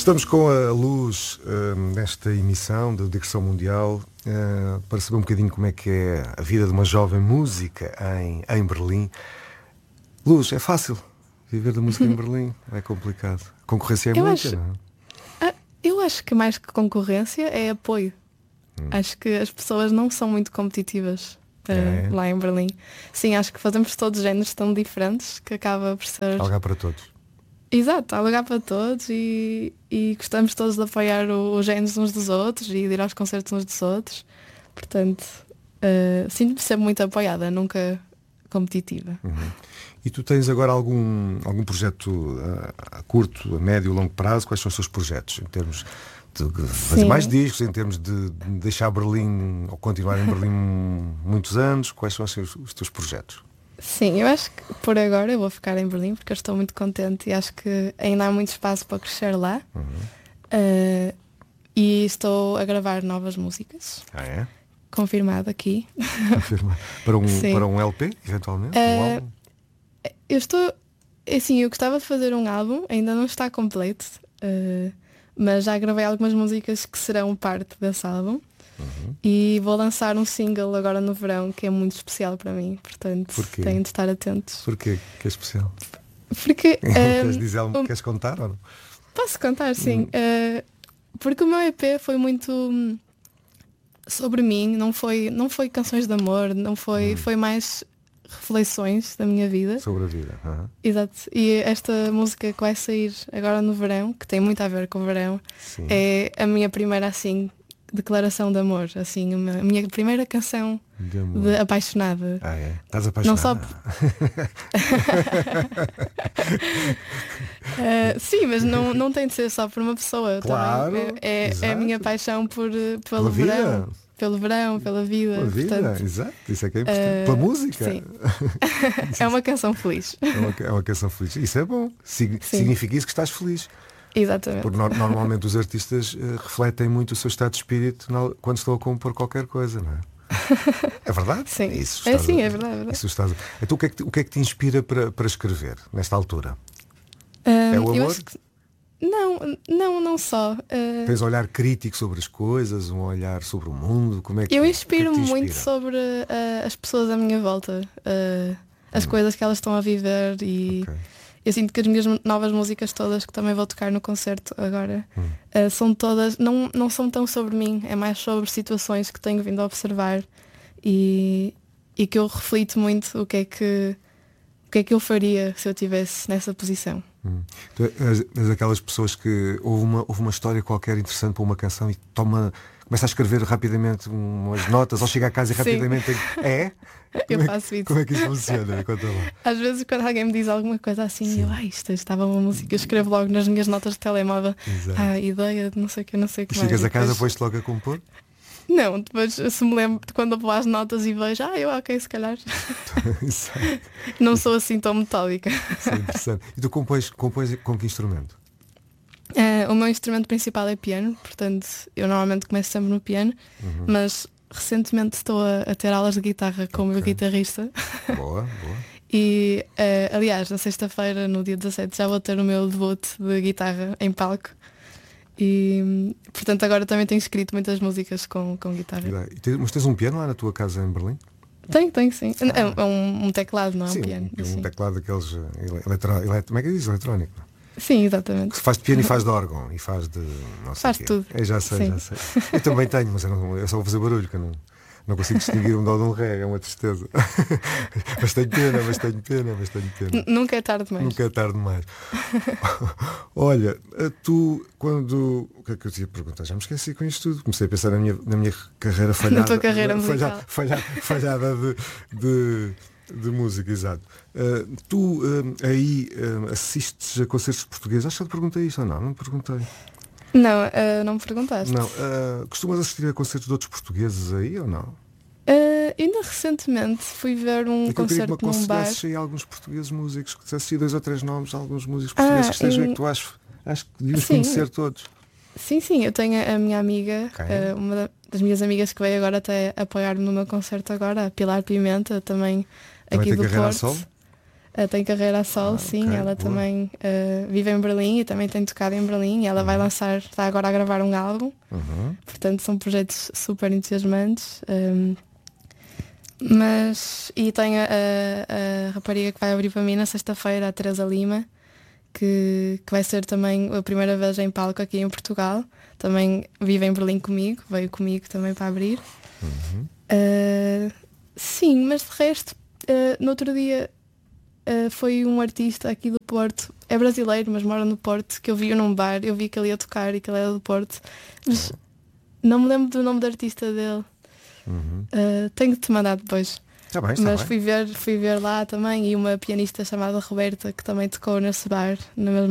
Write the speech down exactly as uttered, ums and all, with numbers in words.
Estamos com a Luz uh, nesta emissão da Digressão Mundial uh, para saber um bocadinho como é que é a vida de uma jovem música em, em Berlim. Luz, é fácil viver da música em Berlim? É complicado. A concorrência é eu muita, acho, não é? Eu acho que mais que concorrência é apoio. Hum. Acho que as pessoas não são muito competitivas uh, é. lá em Berlim. Sim, acho que fazemos todos géneros tão diferentes que acaba por ser... Algar para todos. Exato, alugar para todos e, e gostamos todos de apoiar os géneros uns dos outros e de ir aos concertos uns dos outros. Portanto, uh, sinto-me sempre muito apoiada, nunca competitiva. Uhum. E tu tens agora algum, algum projeto uh, a curto, a médio, a longo prazo? Quais são os teus projetos em termos de fazer Sim. mais discos, em termos de deixar Berlim ou continuar em Berlim muitos anos? Quais são assim, os, os teus projetos? Sim, eu acho que por agora eu vou ficar em Berlim porque eu estou muito contente e acho que ainda há muito espaço para crescer lá. Uhum. Uh, e estou a gravar novas músicas. Ah, é? Confirmado aqui. Confirmado. Para um, para um L P, eventualmente? Uh, um álbum? Eu estou... Assim, eu gostava de fazer um álbum, ainda não está completo, uh, mas já gravei algumas músicas que serão parte desse álbum. Uhum. E vou lançar um single agora no verão que é muito especial para mim, portanto tenho de estar atentos. Porquê que é especial? Porque um, queres dizer algo, um, queres contar ou não? Posso contar, sim. Uhum. uh, Porque o meu E P foi muito sobre mim, não foi, não foi canções de amor, não foi, uhum. foi mais reflexões da minha vida. Sobre a vida. Uhum. Exato. E esta música que vai sair agora no verão, que tem muito a ver com o verão, sim. é a minha primeira assim declaração de amor, assim, a minha primeira canção de, de apaixonada. Ah, é? Estás apaixonada? Não só... uh, sim, mas não, não tem de ser só por uma pessoa. Claro, também. É, é, é a minha paixão por, pelo verão. Pelo verão, pela vida. Pela vida, portanto, exato. Isso é que é importante. Uh, pela música. Sim. É uma canção feliz. É uma, é uma canção feliz. Isso é bom. Sig- significa isso que estás feliz. Exatamente. Porque no, normalmente os artistas uh, refletem muito o seu estado de espírito no, quando estão a compor qualquer coisa, não é? É verdade? Sim, é, isso, é, sim, a, é verdade. É verdade. Isso estás a... Então o que, é que, o que é que te inspira para, para escrever nesta altura? Um, é o amor? Que... Não, não, não só. Uh... Tens um olhar crítico sobre as coisas, um olhar sobre o mundo? Como é que, Eu inspiro-me que é que muito sobre uh, as pessoas à minha volta, uh, as hum. coisas que elas estão a viver e... Okay. Eu sinto que as minhas novas músicas todas, que também vou tocar no concerto agora, hum. uh, são todas, não, não são tão sobre mim, é mais sobre situações que tenho vindo a observar e, e que eu reflito muito o que é que, o que é que eu faria se eu estivesse nessa posição. Hum. Tu és, és aquelas pessoas que houve uma, houve uma história qualquer interessante para uma canção e toma, começa a escrever rapidamente umas notas ou chega a casa e rapidamente tem... É? Eu como faço é, isso. Como é que isso funciona? Conta lá. Às vezes quando alguém me diz alguma coisa assim, Sim. eu, ah, isto estava uma música, eu escrevo logo nas minhas notas de telemóvel. Exato. Ah, ideia de não sei o que, não sei o que. Chegas mais. a casa, depois... pões-te logo a compor? Não, depois se me lembro de quando eu vou às notas e vejo, ah, eu ok, se calhar. Não sou assim tão metódica. Isso é interessante. E tu compões, compões com que instrumento? Uh, o meu instrumento principal é piano, portanto eu normalmente começo sempre no piano, uhum. mas recentemente estou a, a ter aulas de guitarra com okay. o meu guitarrista. Boa, boa. E uh, aliás, na sexta-feira, no dia dezassete, já vou ter o meu debut de guitarra em palco. E portanto agora também tenho escrito muitas músicas com, com guitarra. E tens, mas tens um piano lá na tua casa em Berlim? Tenho, tenho sim. Ah. É um, um teclado, não é sim, um piano. Um, assim. um teclado daqueles eletro, eletro, como é que diz? Eletrónico. Sim, exatamente. Que faz de piano e faz de órgão e faz de. Não sei faz quê. tudo. Eu já sei, sim. já sei. Eu também tenho, mas eu, não, eu só vou fazer barulho, que eu não, não consigo distinguir um dó de um ré, é uma tristeza. Mas tenho pena, mas tenho pena, mas tenho pena. N- nunca é tarde demais. Nunca é tarde demais. Olha, tu quando. O que é que eu te ia perguntar? Já me esqueci com isto tudo. Comecei a pensar na minha, na minha carreira falhada. Na tua carreira musical. Falhada, falhada, falhada de. de De música, exato. Uh, tu uh, aí uh, assistes a concertos portugueses? Acho que eu te perguntei isso ou não? Não me perguntei. Não, uh, não me perguntaste. Não. Uh, costumas assistir a concertos de outros portugueses aí ou não? Uh, ainda recentemente fui ver um é concerto que num bar. Aí alguns portugueses músicos, que disseste dois ou três nomes, alguns músicos portugueses ah, que estejam em... que tu acho, acho que devias conhecer todos. Sim, sim, eu tenho a minha amiga, okay. uh, uma das minhas amigas que veio agora até apoiar-me no meu concerto agora, a Pilar Pimenta, também. Também aqui tem do carreira Porto. solo? Uh, tem carreira a solo, ah, sim, okay, ela boa. também uh, vive em Berlim e também tem tocado em Berlim e ela uhum. vai lançar, está agora a gravar um álbum, uhum. portanto são projetos super entusiasmantes. Um, mas, e tem a, a, a rapariga que vai abrir para mim na sexta-feira, a Teresa Lima, que, que vai ser também a primeira vez em palco aqui em Portugal, também vive em Berlim comigo, veio comigo também para abrir. Uhum. Uh, sim, mas de resto, uh, no outro dia Uh, foi um artista aqui do Porto, é brasileiro, mas mora no Porto, que eu vi num bar, eu vi que ele ia tocar e que ele era do Porto, mas não me lembro do nome do artista dele. Uhum. Uh, tenho que te mandar depois. Tá bem, tá mas bem. Fui, ver, fui ver lá também, e uma pianista chamada Roberta que também tocou nesse bar na mesma